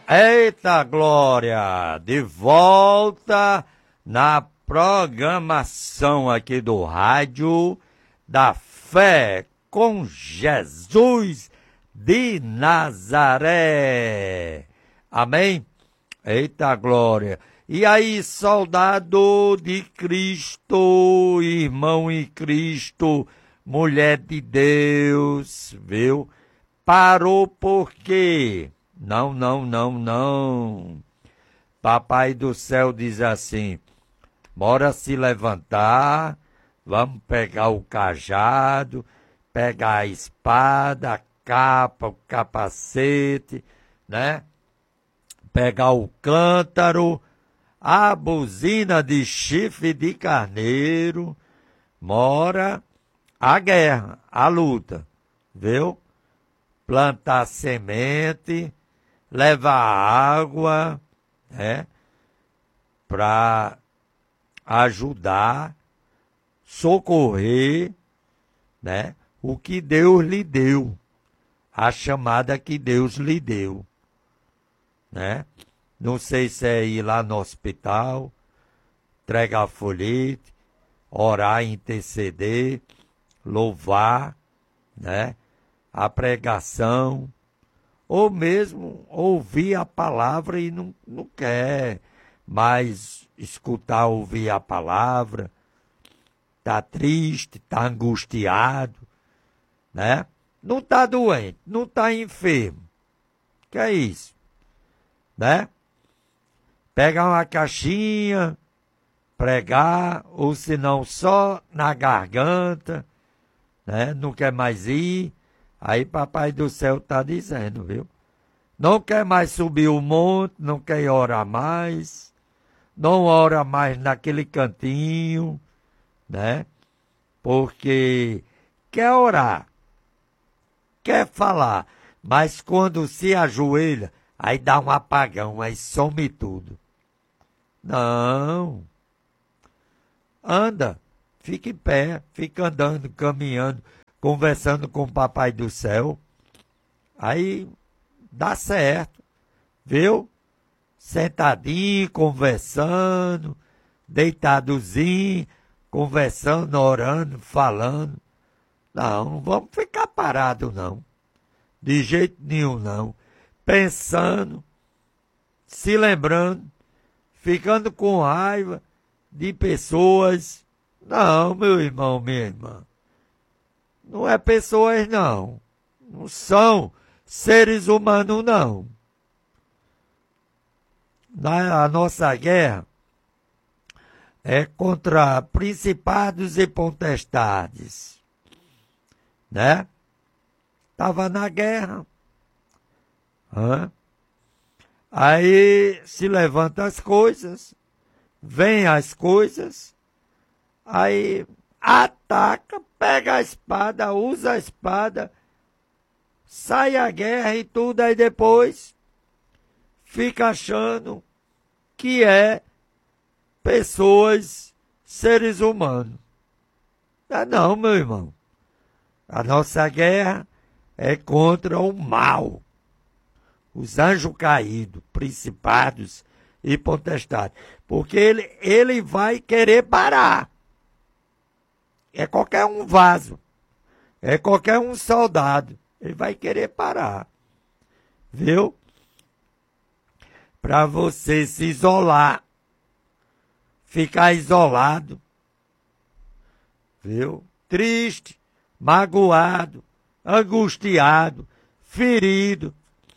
Eita Glória! De volta na programação aqui do rádio da Fé com Jesus de Nazaré. Amém? Eita Glória! E aí, soldado de Cristo, irmão em Cristo, mulher de Deus, viu? Parou por quê? Não. Papai do céu diz assim, bora se levantar, vamos pegar o cajado, pegar a espada, a capa, o capacete, né? Pegar o cântaro, a buzina de chifre de carneiro, mora a guerra, a luta, viu? Plantar semente, levar água, né? Para ajudar, socorrer, né? O que Deus lhe deu, a chamada que Deus lhe deu, né? Não sei se é ir lá no hospital, entregar folhete, orar, interceder, louvar, né? A pregação, ou mesmo ouvir a palavra e não quer mais escutar, ouvir a palavra, tá triste, tá angustiado, né? Não tá doente, não tá enfermo. Que é isso? Né? Pegar uma caixinha, pregar, ou se não só na garganta, né? Não quer mais ir. Aí papai do céu está dizendo, viu? Não quer mais subir o monte, não quer orar mais, não ora mais naquele cantinho, né? Porque quer orar, quer falar, mas quando se ajoelha, aí dá um apagão, aí some tudo. Não. Anda, fica em pé, fica andando, caminhando, conversando com o papai do céu, aí dá certo, viu? Sentadinho, conversando, deitadozinho, conversando, orando, falando. Não vamos ficar parados não, de jeito nenhum não. Pensando, se lembrando, ficando com raiva de pessoas. Não, meu irmão, minha irmã. Não é pessoas, não. Não são seres humanos, não. A nossa guerra é contra principados e potestades, né? Estava na guerra. Aí se levanta as coisas, vem as coisas, aí ataca, pega a espada, usa a espada, sai a guerra e tudo, aí depois fica achando que é pessoas, seres humanos. Não, meu irmão. A nossa guerra é contra o mal. Os anjos caídos, principados e potestades. Porque ele vai querer parar. É qualquer um vaso, é qualquer um soldado, ele vai querer parar, viu? Para você se isolar, ficar isolado, viu? Triste, magoado, angustiado, ferido.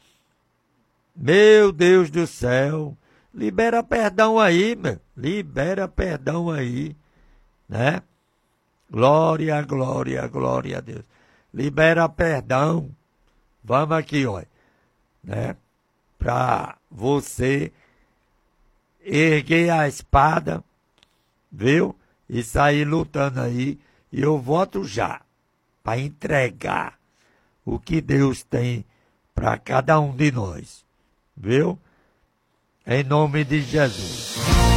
Meu Deus do céu, libera perdão aí, meu, libera perdão aí, né? Glória, glória, glória a Deus. Libera perdão. Vamos aqui, olha, né? Para você erguer a espada, viu? E sair lutando aí. E eu voto já para entregar o que Deus tem para cada um de nós, viu? Em nome de Jesus.